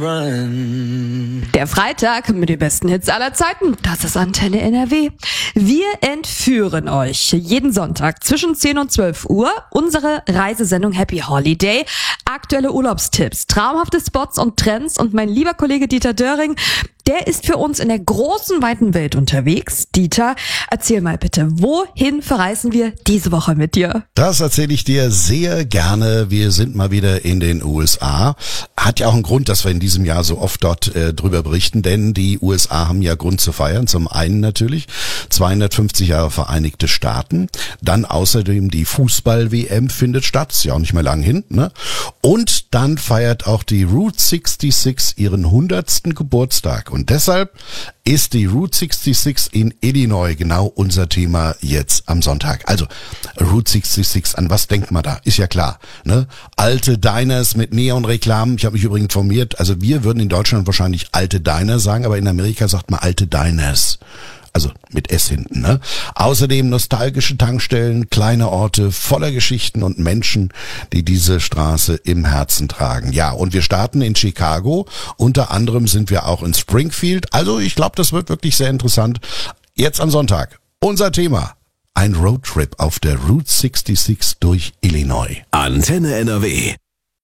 Der Freitag mit den besten Hits aller Zeiten, das ist Antenne NRW. Wir entführen euch jeden Sonntag zwischen 10 und 12 Uhr unsere Reisesendung Happy Holiday. Aktuelle Urlaubstipps, traumhafte Spots und Trends und mein lieber Kollege Dieter Döring, der ist für uns in der großen, weiten Welt unterwegs. Dieter, erzähl mal bitte, wohin verreisen wir diese Woche mit dir? Das erzähle ich dir sehr gerne. Wir sind mal wieder in den USA. Hat ja auch einen Grund, dass wir in diesem Jahr so oft dort drüber berichten, denn die USA haben ja Grund zu feiern. Zum einen natürlich 250 Jahre Vereinigte Staaten. Dann außerdem die Fußball-WM findet statt. Ist ja auch nicht mehr lang hin, ne? Und dann feiert auch die Route 66 ihren 100. Geburtstag. Und deshalb ist die Route 66 in Illinois genau unser Thema jetzt am Sonntag. Also Route 66, an was denkt man da? Ist ja klar, ne? Alte Diners mit Neonreklamen. Ich habe mich übrigens informiert, also wir würden in Deutschland wahrscheinlich alte Diner sagen, aber in Amerika sagt man alte Diners. Also mit S hinten, ne? Außerdem nostalgische Tankstellen, kleine Orte voller Geschichten und Menschen, die diese Straße im Herzen tragen. Ja, und wir starten in Chicago. Unter anderem sind wir auch in Springfield. Also ich glaube, das wird wirklich sehr interessant. Jetzt am Sonntag. Unser Thema. Ein Roadtrip auf der Route 66 durch Illinois. Antenne NRW.